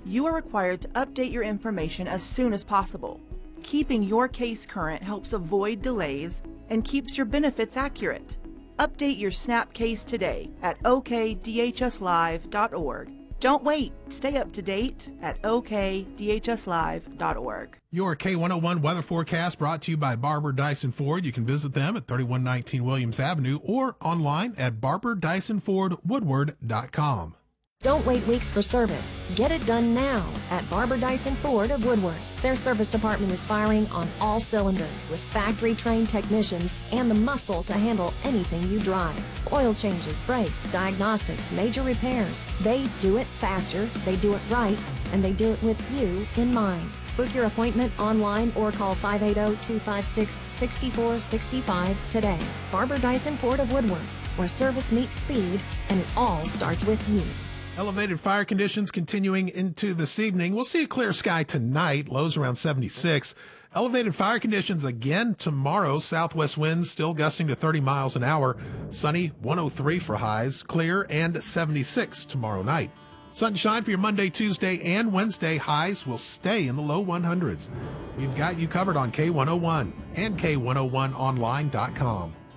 you are required to update your information as soon as possible. Keeping your case current helps avoid delays and keeps your benefits accurate. Update your SNAP case today at okdhslive.org. Don't wait. Stay up to date at okdhslive.org. Your K101 weather forecast brought to you by Barber Dyson Ford. You can visit them at 3119 Williams Avenue or online at barberdysonfordwoodward.com. Don't wait weeks for service. Get it done now at Barber Dyson Ford of Woodward. Their service department is firing on all cylinders with factory-trained technicians and the muscle to handle anything you drive. Oil changes, brakes, diagnostics, major repairs. They do it faster, they do it right, and they do it with you in mind. Book your appointment online or call 580-256-6465 today. Barber Dyson Ford of Woodward, where service meets speed, and it all starts with you. Elevated fire conditions continuing into this evening. We'll see a clear sky tonight, lows around 76. Elevated fire conditions again tomorrow. Southwest winds still gusting to 30 miles an hour. Sunny, 103 for highs, clear, and 76 tomorrow night. Sunshine for your Monday, Tuesday, and Wednesday. Highs will stay in the low 100s. We've got you covered on K101 and K101online.com.